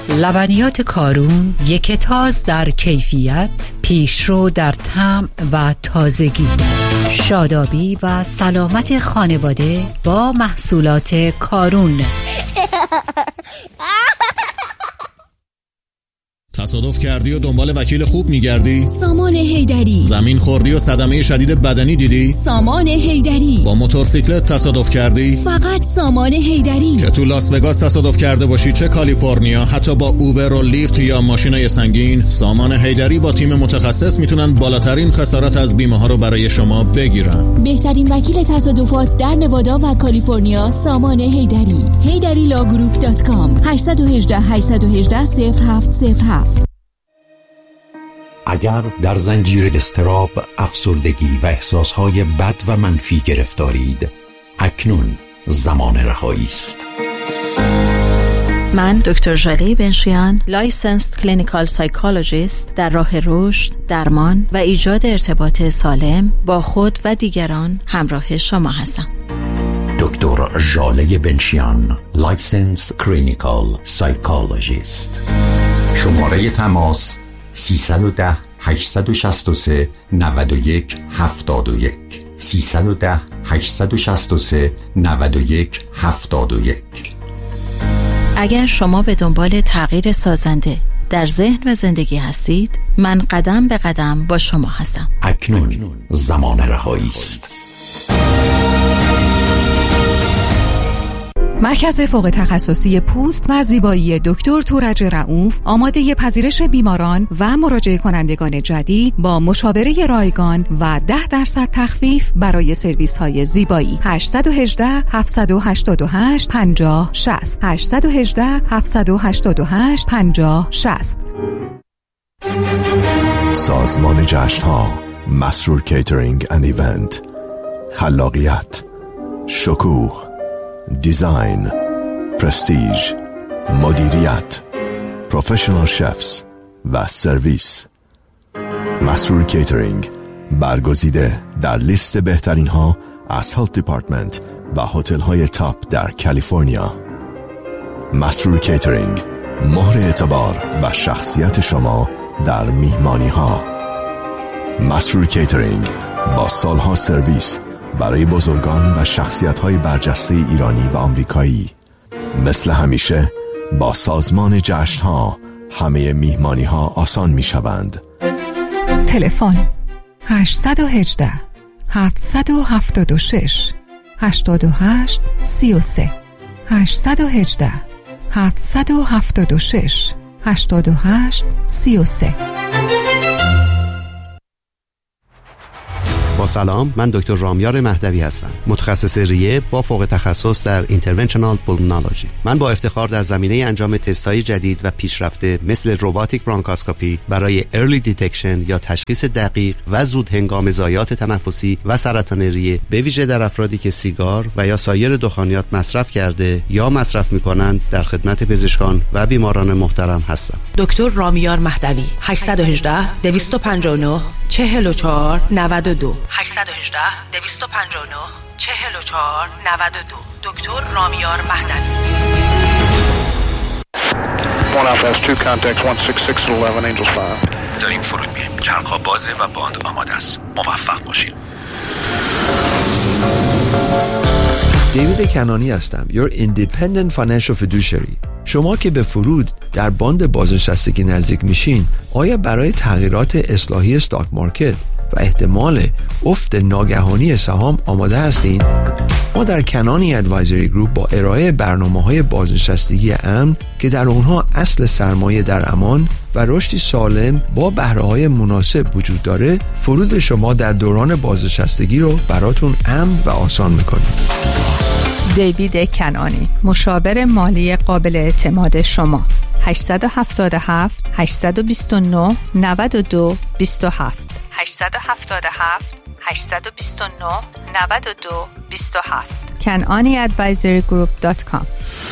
لبنیات کارون، یک تاز در کیفیت، پیشرو در طعم و تازگی. شادابی و سلامت خانواده با محصولات کارون. تصادف کردی و دنبال وکیل خوب میگردی؟ سامان حیدری. زمین خوردی و صدمه شدید بدنی دیدی؟ سامان حیدری. با موتورسیکلت تصادف کردی؟ فقط سامان حیدری. چه تو لاس وگاس تصادف کرده باشی، چه کالیفرنیا، حتی با اوبر و لیفت یا ماشینای سنگین، سامان حیدری با تیم متخصص میتونن بالاترین خسارت از بیمه ها رو برای شما بگیرن. بهترین وکیل تصادفات در نوادا و کالیفرنیا سامان حیدری. HayDariLawGroup.com 818 818 0707. اگر در زنجیر اضطراب، افسردگی و احساسهای بد و منفی گرفتارید، اکنون زمان رهایی است. من دکتر ژاله بنشیان، لایسنسد کلینیکال سایکولوژیست، در راه رشد، درمان و ایجاد ارتباط سالم با خود و دیگران همراه شما هستم. دکتر ژاله بنشیان، لایسنسد کلینیکال سایکولوژیست. شماره تماس 310 863 91 71 310 863 91 71. اگر شما به دنبال تغییر سازنده در ذهن و زندگی هستید، من قدم به قدم با شما هستم. اکنون زمان رهایی است. مرکز فوق تخصصی پوست و زیبایی دکتر تورج رؤوف آماده پذیرش بیماران و مراجعه کنندگان جدید با مشاوره رایگان و 10% تخفیف برای سرویس های زیبایی. 818 788 50 60 818 788 50 60. سازمان جشن‌ها، مسرور کیترینگ اند ایونت، خلاقیت، شکوه، دیزاین، پرستیژ، مدیریت، پروفشنال شفز و سرویس. مسرور کیترینگ برگزیده در لیست بهترین ها از هلت دیپارتمنت و هتل های تاپ در کالیفرنیا. مسرور کیترینگ، مهر اعتبار و شخصیت شما در میهمانی ها. مسرور کیترینگ با سالها سرویس برای بزرگان و شخصیت‌های برجسته ایرانی و آمریکایی. مثل همیشه با سازمان جشن‌ها همه میهمانی‌ها آسان می‌شوند. تلفن 818 776 88 33 818 776 88 33. با سلام، من دکتر رامیار مهدوی هستم، متخصص ریه با فوق تخصص در اینترونشنال پولمونولوژی. من با افتخار در زمینه انجام تست‌های جدید و پیشرفته مثل روباتیک برانکاسکوپی برای ارلی دیتکشن یا تشخیص دقیق و زود هنگام ضایعات تنفسی و سرطان ریه، به ویژه در افرادی که سیگار و یا سایر دخانیات مصرف کرده یا مصرف می‌کنند، در خدمت پزشکان و بیماران محترم هستم. دکتر رامیار مهدوی. 818 259 44 92 818 259 44 92. دکتر رامیار مهدوی. 1 Alpha has 2 contacts 166 at 11 Angels 5. داریم فرود میایم. چرخ‌ها بازه و باند آماده است. موفق باشید. دیوید کنانی هستم. Your Independent Financial Fiduciary. شما که به فرود در باند بازنشستگی نزدیک میشین، آیا برای تغییرات اصلاحی استاک مارکت و احتمال افت ناگهانی سهام آماده هستین؟ ما در کنانی ادوایزری گروپ با ارائه برنامه‌های بازنشستگی امن که در اونها اصل سرمایه در امان و رشدی سالم با بهره‌های مناسب وجود داره، فرود شما در دوران بازنشستگی رو براتون امن و آسان می‌کنیم. دیوید کنانی، مشاور مالی قابل اعتماد شما. 877 829 92 27 877 829 92 27. kananiadvisorygroup.com.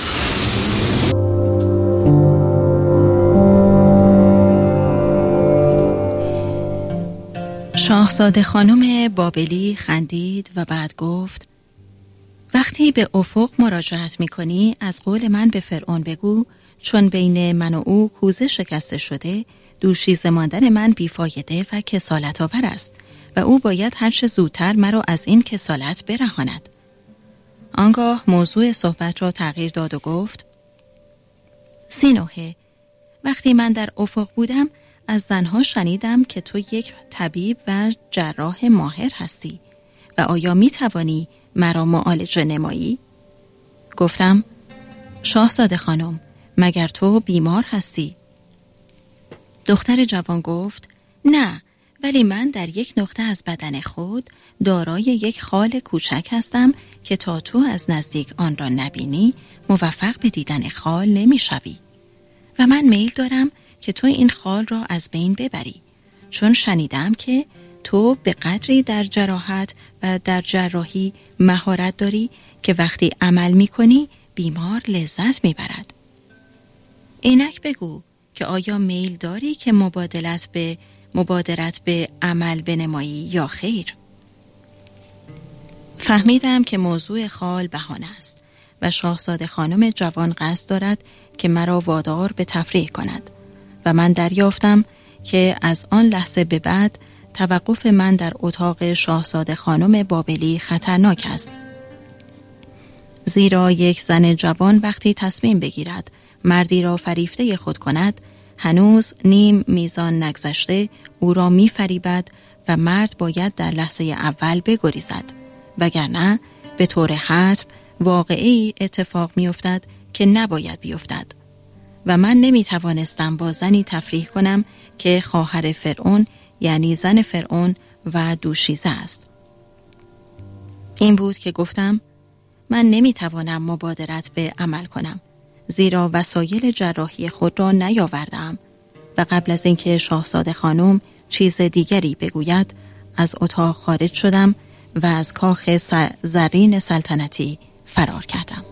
شاهزاده خانم بابلی خندید و بعد گفت: وقتی به افق مراجعت می‌کنی از قول من به فرعون بگو چون بین من و او کوزه شکسته شده، دوشیزه ماندن من بیفایده و کسالت آور است و او باید هرچه زودتر مرا از این کسالت برهاند. آنگاه موضوع صحبت را تغییر داد و گفت: سینوهه، وقتی من در افق بودم از زنها شنیدم که تو یک طبیب و جراح ماهر هستی و آیا می توانی مرا معالجه نمایی؟ گفتم: شاهزاده خانم، مگر تو بیمار هستی؟ دختر جوان گفت: نه، ولی من در یک نقطه از بدن خود دارای یک خال کوچک هستم که تا تو از نزدیک آن را نبینی موفق به دیدن خال نمی شوی. و من میل دارم که تو این خال را از بین ببری، چون شنیدم که تو به قدری در جراحت و در جراحی مهارت داری که وقتی عمل می کنی بیمار لذت می برد. اینک بگو که آیا میل داری که مبادرت به عمل بنمایی یا خیر؟ فهمیدم که موضوع خال بهانه است و شاهزاده خانم جوان قصد دارد که مرا وادار به تفریح کند و من دریافتم که از آن لحظه به بعد توقف من در اتاق شاهزاده خانم بابلی خطرناک است. زیرا یک زن جوان وقتی تصمیم بگیرد مردی را فریفته خود کند، هنوز نیم میزان نگذشته او را می‌فریبد و مرد باید در لحظه اول بگریزد، وگرنه به طور حتم واقعی اتفاق می‌افتد که نباید بیفتد. و من نمی‌توانستم با زنی تفریح کنم که خواهر فرعون، یعنی زن فرعون و دوشیزه است. این بود که گفتم: من نمی‌توانم مبادرت به عمل کنم، زیرا وسایل جراحی خود را نیاوردم. و قبل از اینکه شاهزاده خانم چیز دیگری بگوید از اتاق خارج شدم و از کاخ زرین سلطنتی فرار کردم.